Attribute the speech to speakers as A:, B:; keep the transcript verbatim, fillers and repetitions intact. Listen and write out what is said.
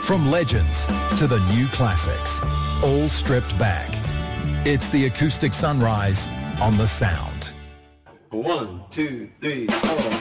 A: From legends to the new classics, all stripped back. It's the Acoustic Sunrise on The Sound.
B: One, two, three, four.